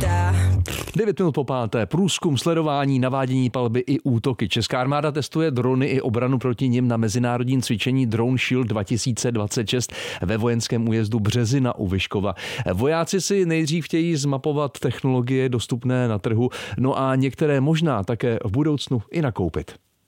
9 minut po páté. Průzkum, sledování, navádění palby i útoky. Česká armáda testuje drony i obranu proti nim na mezinárodním cvičení Drone Shield 2026 ve vojenském újezdu Březina u Vyškova. Vojáci si nejdřív chtějí zmapovat technologie dostupné na trhu, no a některé možná také v budoucnu i nakoupit.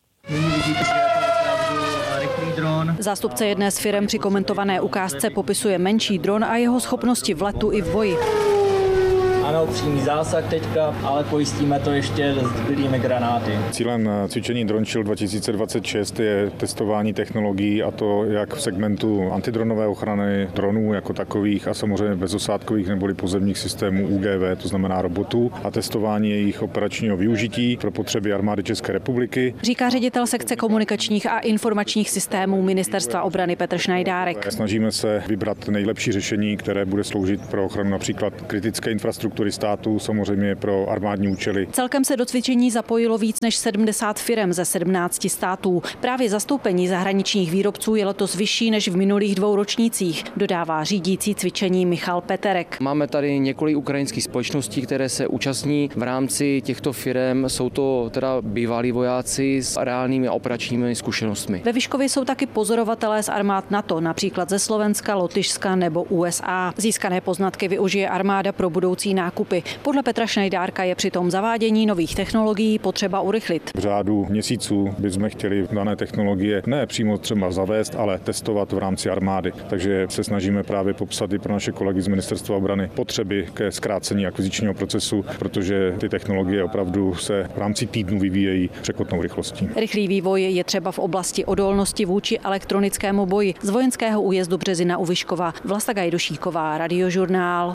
Zástupce jedné z firem při komentované ukázce popisuje menší dron a jeho schopnosti v letu i v boji. Ano, přímý zásah teďka, ale pojistíme to ještě s zbylými granáty. Cílem cvičení Drone Shield 2026 je testování technologií, a to jak v segmentu antidronové ochrany, dronů jako takových a samozřejmě bezosádkových neboli pozemních systémů UGV, to znamená robotů, a testování jejich operačního využití pro potřeby armády České republiky. Říká ředitel sekce komunikačních a informačních systémů Ministerstva obrany Petr Šnajdárek. Snažíme se vybrat nejlepší řešení, které bude sloužit pro ochranu například kritické infrastruktury státu, samozřejmě pro armádní účely. Celkem se do cvičení zapojilo víc než 70 firem ze 17 států. Právě zastoupení zahraničních výrobců je letos vyšší než v minulých 2 ročnících, dodává řídící cvičení Michal Peterek. Máme tady několik ukrajinských společností, které se účastní v rámci těchto firem. Jsou to teda bývalí vojáci s reálnými operačními zkušenostmi. Ve Vyškově jsou taky pozorovatelé z armád NATO, například ze Slovenska, Lotyšska nebo USA. Získané poznatky využije armáda pro budoucí nákupy. Podle Petra Šnajdárka je při tom zavádění nových technologií potřeba urychlit. V řádu měsíců bychom chtěli dané technologie ne přímo třeba zavést, ale testovat v rámci armády. Takže se snažíme právě popsat i pro naše kolegy z Ministerstva obrany potřeby ke zkrácení akvizičního procesu, protože ty technologie opravdu se v rámci týdnu vyvíjejí překotnou rychlostí. Rychlý vývoj je třeba v oblasti odolnosti vůči elektronickému boji. Z vojenského újezdu Březina u Vyškova Vlasta Gajdošíková, Radiožurnál.